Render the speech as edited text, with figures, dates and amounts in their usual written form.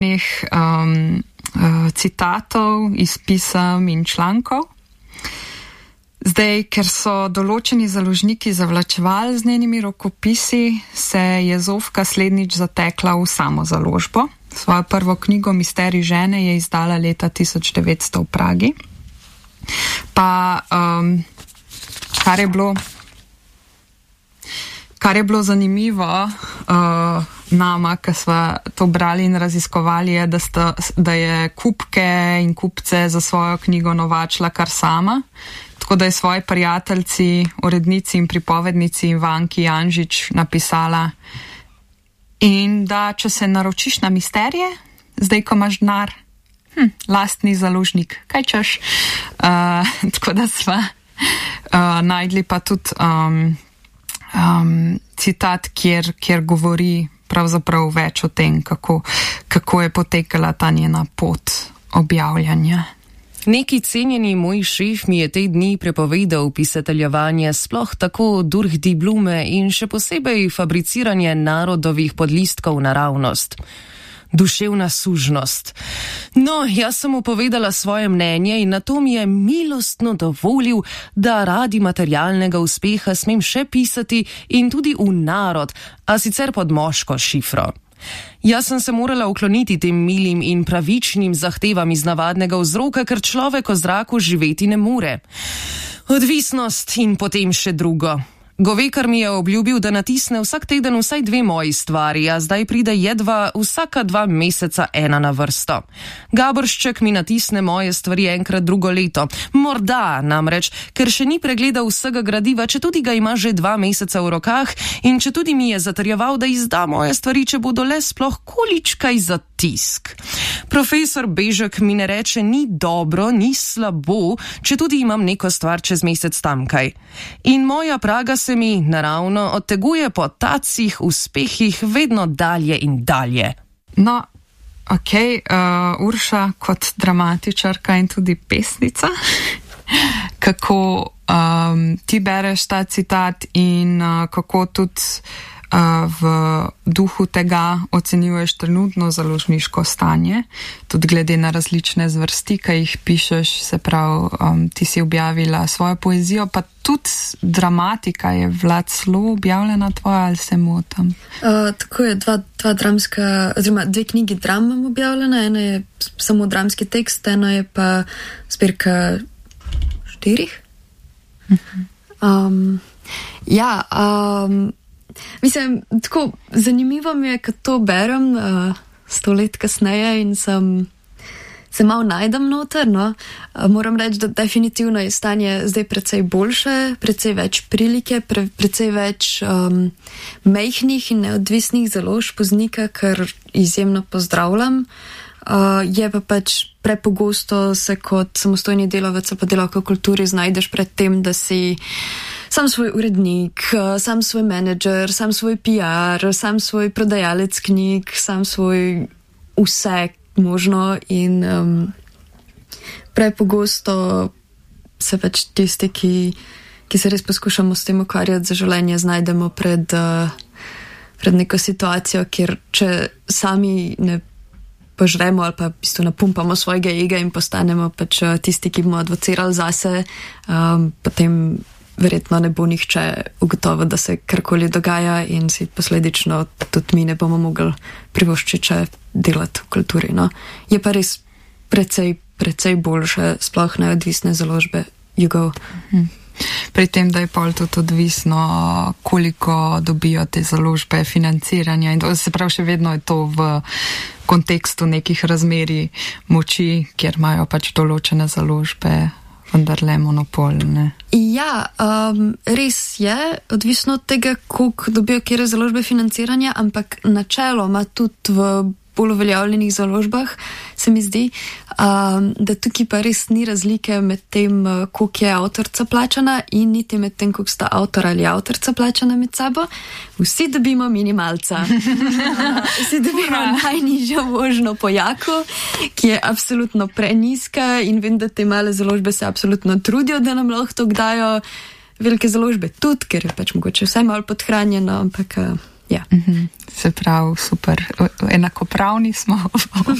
citatov iz pisem in člankov. Zdaj, ker so določeni založniki zavlačevali z njenimi rokopisi, se je Zofka slednjič zatekla v samo založbo. Svojo prvo knjigo Misterij žene je izdala leta 1900 v Pragi. Pa kar je bilo zanimivo nama, ki sva to brali in raziskovali, je, da je kupke in kupce za svojo knjigo novačila kar sama. Tako da je svoji prijateljci, urednici in pripovednici Ivanki Janžič napisala, in da če se naročiš na misterije, zdaj ko imaš denar, lastni založnik, kaj češ. Tako da sva najdli pa tudi citat, kjer govori pravzaprav več o tem, kako je potekala ta njena pot objavljanja. Neki cenjeni moj šef mi je te dni prepovedal pisateljevanje, sploh tako durch die Blume in še posebej fabriciranje narodovih podlistkov naravnost. Duševna sužnost. No, jaz sem mu povedala svoje mnenje in na to mi je milostno dovolil, da radi materialnega uspeha smem še pisati in tudi v narod, a sicer pod moško šifro. Jaz sem se morala ukloniti tem milim in pravičnim zahtevam iz navadnega vzroka, ker človek o zraku živeti ne more. Odvisnost in potem še drugo. Govekar mi je obljubil, da natisne vsak teden vsaj 2 moji stvari, a zdaj pride jedva vsaka 2 meseca ena na vrsto. Gaboršček mi natisne moje stvari enkrat drugo leto. Morda namreč, ker še ni pregledal vsega gradiva, če tudi ga ima že 2 meseca v rokah in če tudi mi je zatrjeval, da izda moje stvari, če bodo le sploh količkaj za tisk. Profesor Bežek mi ne reče ni dobro, ni slabo, če tudi imam neko stvar čez mesec tamkaj. In moja Praga se mi naravno odteguje po tacih uspehih vedno dalje in dalje. No, Urša kot dramatičarka in tudi pesnica, kako ti bereš ta citat in kako tudi v duhu tega ocenjuješ trenutno založniško stanje, tudi glede na različne zvrsti, ki jih pišeš, se pravi, ti si objavila svojo poezijo, pa tudi dramatika je celo objavljena tvoja, ali se motam? Tako je, 2 dramska, oziroma 2 knjigi dram imam objavljena, ena je samo dramski tekst, ena je pa zbirka 4. Mislim, tako zanimivo mi je, kad to berem 100 let kasneje in se malo najdem noter, no. Moram reči, da definitivno je stanje zdaj precej boljše, precej več prilike, precej več majhnih in neodvisnih založb poznika, kar izjemno pozdravljam. Je pa pač prepogosto se kot samostojni delavec pa delavka v kulturi znajdeš pred tem, da si sam svoj urednik, sam svoj menedžer, sam svoj PR, sam svoj prodajalec knjig, sam svoj vse možno in prepogosto se pač tisti, ki se res poskušamo s tem ukvarjati za življenje, znajdemo pred neko situacijo, kjer če sami ne požremo ali pa v bistvu napumpamo svojega ega in postanemo pač tisti, ki bomo advocirali zase, potem verjetno ne bo nihče ugotovil, da se karkoli dogaja in si posledično tudi mi ne bomo mogli privoščiti delati v kulturi. No. Je pa res precej boljše, sploh neodvisne založbe jugov. Pri tem, da je pol tudi odvisno, koliko dobijo te založbe financiranja in to, se pravi, še vedno je to v kontekstu nekih razmerij moči, kjer imajo pač določene založbe vendarle monopol, ne? Ja, res je, odvisno od tega, koliko dobijo kjer založbe financiranja, ampak načeloma tudi v bolj uveljavljenih založbah se mi zdi, da tukaj pa res ni razlike med tem, koliko je avtorica plačana in niti med tem, koliko sta avtor ali avtorica plačana med sabo. Vsi dobimo minimalca. Vsi dobimo najnižjo možno pojaku, ki je absolutno prenizka in vem, da te male založbe se absolutno trudijo, da nam lahko to dajo. Velike založbe tudi, ker je pač mogoče vse malo podhranjeno, ampak Ja. Se pravi, super, enakopravni smo.